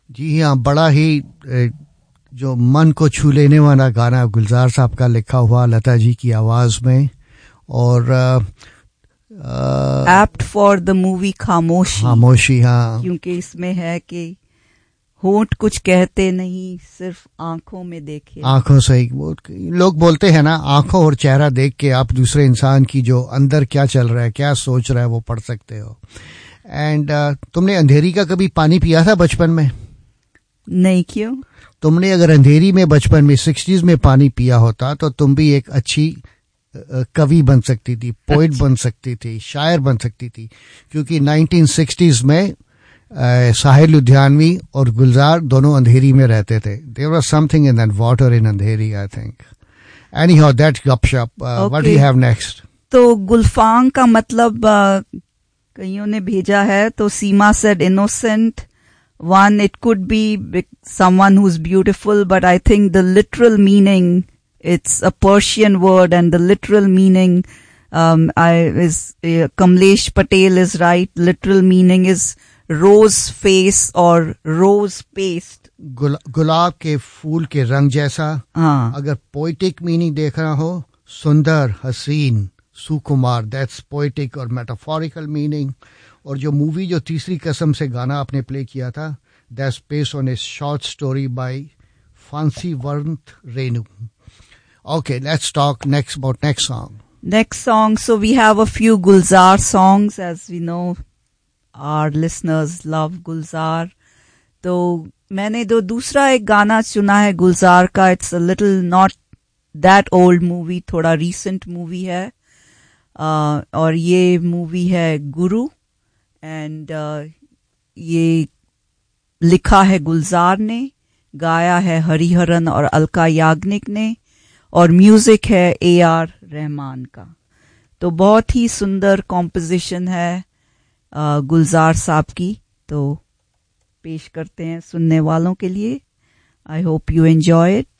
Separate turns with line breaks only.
जी हाँ, बड़ा ही जो मन को छू लेने वाला गाना गुलजार साहब का लिखा हुआ लता जी की आवाज में, और
एप्ट फॉर द मूवी खामोशी।
खामोशी, हाँ,
क्योंकि इसमें है कि होंठ कुछ कहते नहीं, सिर्फ आंखों में देखे।
आंखों से लोग बोलते हैं ना, आंखों और चेहरा देख के आप दूसरे इंसान की जो अंदर क्या चल रहा है, क्या सोच रहा है, वो पढ़ सकते हो। एंड तुमने अंधेरी का कभी पानी पिया था बचपन में?
नहीं, क्यों?
तुमने अगर अंधेरी में बचपन में 60s में पानी पिया होता तो तुम भी एक अच्छी कवि बन सकती थी, पोइट बन सकती थी, शायर बन सकती थी, क्योंकि 1960s में साहिर लुधियानवी और गुलजार दोनों अंधेरी में रहते थे. There was something in that water in Andheri, I think. Anyhow, that's gupshup. What do you have next?
तो गुलफाम का मतलब कईयों ने भेजा है, तो सीमा said innocent. One, it could be someone who's beautiful, but I think the literal meaning, it's a Persian word, and the literal meaning Kamlesh Patel is right. Literal meaning is rose face or rose paste.
गुलाब के फूल के रंग जैसा.
हाँ.
अगर poetic meaning देखना हो, सुंदर, हसीन, सुकुमार, दैट्स पोइटिक और मेटाफोरिकल मीनिंग. और जो मूवी, जो तीसरी कसम से गाना आपने प्ले किया था, that's based on A short story by फांसी worth Renu. Okay, let's talk next song.
Next song, so we have a few Gulzar songs, as we know our listeners love Gulzar. तो मैंने जो दूसरा एक गाना चुना है गुलजार का, it's a little not that old movie, थोड़ा recent movie है, और ये मूवी है गुरु, एंड ये लिखा है गुलजार ने, गाया है हरिहरन और अलका याग्निक ने, और म्यूजिक है AR रहमान का. तो बहुत ही सुंदर कॉम्पोजिशन है गुलजार साहब की, तो पेश करते हैं सुनने वालों के लिए. I hope you enjoy it.